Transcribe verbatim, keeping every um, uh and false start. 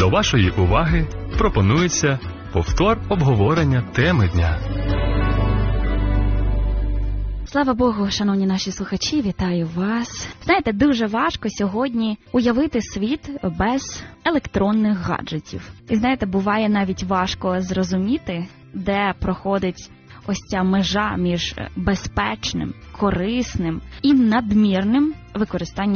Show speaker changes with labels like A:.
A: До вашої уваги пропонується повтор обговорення теми дня.
B: Слава Богу, шановні наші слухачі, вітаю вас. Знаєте, дуже важко сьогодні уявити світ без електронних гаджетів. І знаєте, буває навіть важко зрозуміти, де проходить ось ця межа між безпечним, корисним і надмірним використанням